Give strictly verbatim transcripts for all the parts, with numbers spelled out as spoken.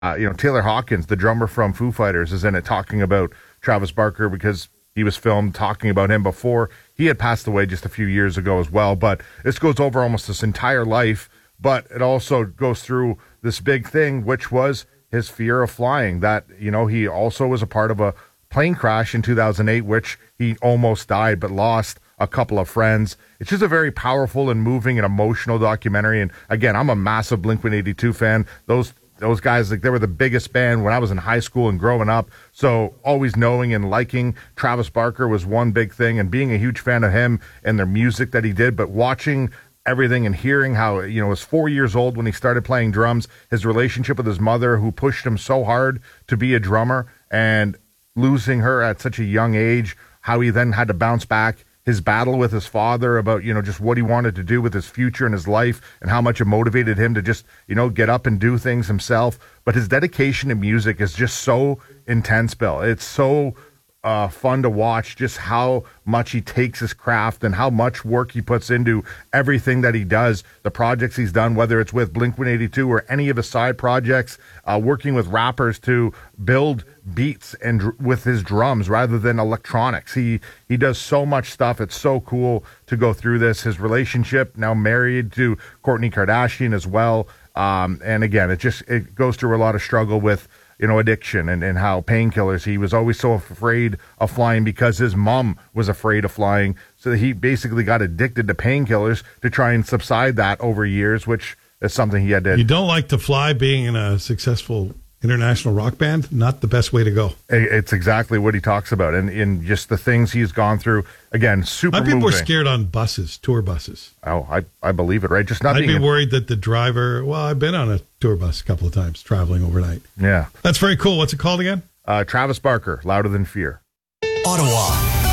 Uh, you know, Taylor Hawkins, the drummer from Foo Fighters, is in it talking about Travis Barker because he was filmed talking about him before he had passed away just a few years ago as well. But this goes over almost his entire life, but it also goes through this big thing, which was his fear of flying. That, you know, he also was a part of a plane crash in two thousand eight, which he almost died, but lost a couple of friends. It's just a very powerful and moving and emotional documentary. And again, I'm a massive Blink one eighty-two fan. Those Those guys, like, they were the biggest band when I was in high school and growing up. So always knowing and liking Travis Barker was one big thing, and being a huge fan of him and their music that he did. But watching everything and hearing how, you know, he was four years old when he started playing drums, his relationship with his mother, who pushed him so hard to be a drummer, and losing her at such a young age, how he then had to bounce back, his battle with his father about, you know, just what he wanted to do with his future and his life, and how much it motivated him to just, you know, get up and do things himself. But his dedication to music is just so intense, Bill. It's so uh, fun to watch just how much he takes his craft and how much work he puts into everything that he does, the projects he's done, whether it's with Blink one eighty-two or any of his side projects, uh, working with rappers to build beats and dr- with his drums rather than electronics. He he does so much stuff. It's so cool to go through this. His relationship, now married to Kourtney Kardashian as well. Um, and again, it just it goes through a lot of struggle with, you know, addiction and, and how painkillers. He was always so afraid of flying because his mom was afraid of flying. So he basically got addicted to painkillers to try and subside that over years, which is something he had to. You don't like to fly being in a successful international rock band? Not the best way to go. It's exactly what he talks about. And in just the things he's gone through, again, super My people moving. are scared on buses, tour buses. Oh, I, I believe it, right? Just not I'd being be in- worried that the driver, well, I've been on a tour bus a couple of times traveling overnight. Yeah. That's very cool. What's it called again? Uh, Travis Barker, Louder Than Fear. Ottawa,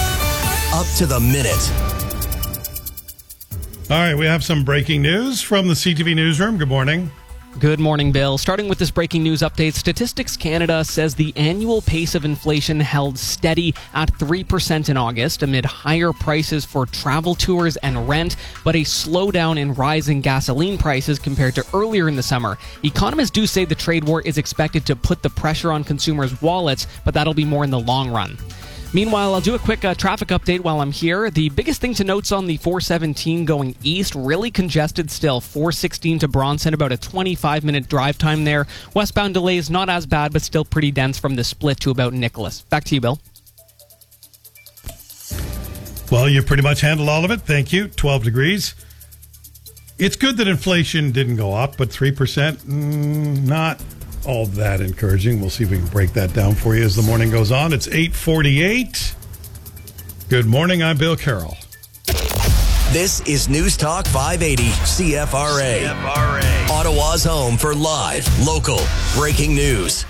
up to the minute. All right, we have some breaking news from the C T V Newsroom. Good morning. Good morning, Bill. Starting with this breaking news update, Statistics Canada says the annual pace of inflation held steady at three percent in August amid higher prices for travel tours and rent, but a slowdown in rising gasoline prices compared to earlier in the summer. Economists do say the trade war is expected to put the pressure on consumers' wallets, but that'll be more in the long run. Meanwhile, I'll do a quick uh, traffic update while I'm here. The biggest thing to note's on the four seventeen going east, really congested still. four sixteen to Bronson, about a twenty-five minute drive time there. Westbound delays not as bad, but still pretty dense from the split to about Nicholas. Back to you, Bill. Well, you pretty much handled all of it. Thank you. twelve degrees. It's good that inflation didn't go up, but three percent, mm, not all that encouraging. We'll see if we can break that down for you as the morning goes on. It's eight forty-eight. Good morning. I'm Bill Carroll. This is News Talk five eighty C F R A. C F R A. Ottawa's home for live, local, breaking news.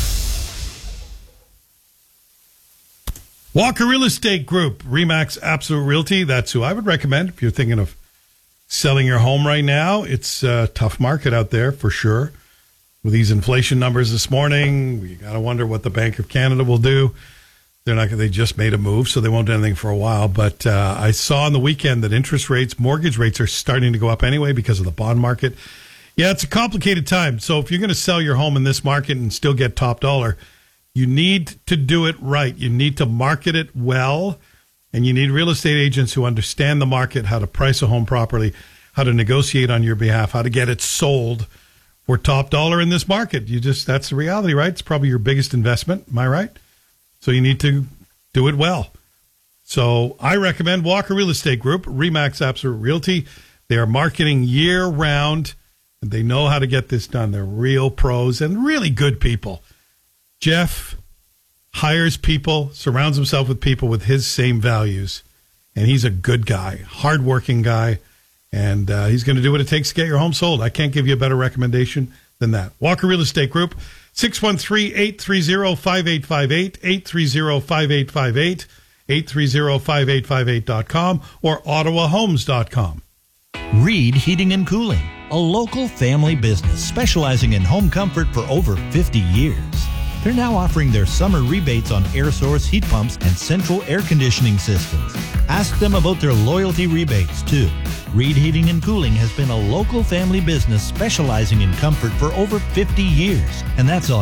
Walker Real Estate Group, Remax Absolute Realty. That's who I would recommend if you're thinking of selling your home right now. It's a tough market out there for sure. With these inflation numbers this morning, you got to wonder what the Bank of Canada will do. They're not. They just made a move, so they won't do anything for a while. But uh, I saw on the weekend that interest rates, mortgage rates, are starting to go up anyway because of the bond market. Yeah, it's a complicated time. So if you're going to sell your home in this market and still get top dollar, you need to do it right. You need to market it well, and you need real estate agents who understand the market, how to price a home properly, how to negotiate on your behalf, how to get it sold. We're top dollar in this market. You just, that's the reality, right? It's probably your biggest investment. Am I right? So you need to do it well. So I recommend Walker Real Estate Group, Remax Absolute Realty. They are marketing year round, and they know how to get this done. They're real pros and really good people. Jeff hires people, surrounds himself with people with his same values, and he's a good guy, hardworking guy. And uh, he's going to do what it takes to get your home sold. I can't give you a better recommendation than that. Walker Real Estate Group, six one three, eight three zero, five eight five eight, eight three zero, five eight five eight, eight three zero, five eight five eight dot com or ottawa homes dot com. Reed Heating and Cooling, a local family business specializing in home comfort for over fifty years. They're now offering their summer rebates on air source heat pumps and central air conditioning systems. Ask them about their loyalty rebates, too. Reed Heating and Cooling has been a local family business specializing in comfort for over fifty years, and that's all